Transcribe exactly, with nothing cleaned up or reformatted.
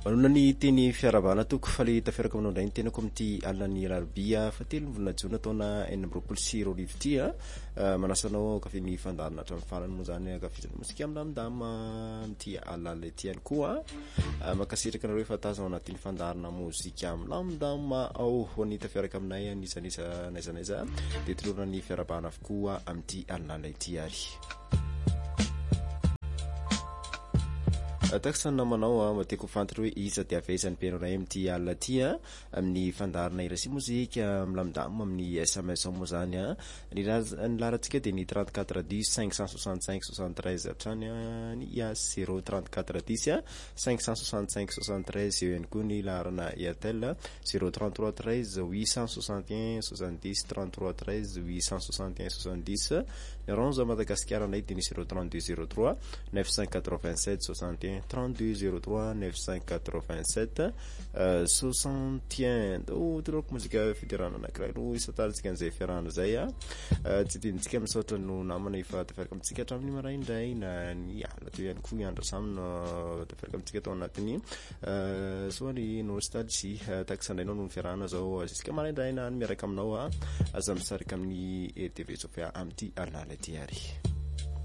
Manonany teny fiaravana toko fa le tafiaraka aminao indray ny tenako amin'ity alina ny alarobia fatelo volana jona taona enina amby roapolo sy roa arivo ity a manasanao kafe ny fandarina hatramin'ny farany moa zany akafizany mosika milamindama amin'ity alina ity ihany koa makasitraka anareo efa tazana ao anatin'ny fandarina mozika milamindama ao ho ny tafiaraka aminay anisanisa naiza naiza dia tolorana ny fiarabana avokoa amin'ity alina ity ary. Taksa namanao mateko fantatra hoe iza dia avaisan'ny mpianao amin'ity alina ity amin'ny fandarina irasy mozika milamindama amin'ny S M S moa zany a ny laharantsika dia ny trente-quatre dix cinq cent soixante-cinq soixante-treize hatrany ny zéro trente-quatre dix cinq cent soixante-cinq soixante-treize eo ihany koa ny laharana Airtel zéro trente-trois treize huit cent soixante et un soixante-dix trente-trois treize huit cent soixante et un soixante-dix ny Orange Madagascar nay dia ny zéro trente-deux zéro trois neuf cent quatre-vingt-sept soixante et un trente-deux zéro trois neuf cent quatre-vingt-sept soixante et un do toloko mozika fidirana anankiray no isatalitsika an'izay fiarahana zay a tsy dinitsika misaotra no namana efa tafiaraka amintsika hatramin'ny maraindray na ny alina teo ihany koa iandro samina tafiaraka amintsika tao anatiny soany nostalgie takisandrainao no ny fiarahana zao zisika maraindray na ny miaraka aminao a aza misarika amin'ny T V Sofia amin'ity alina ity ary.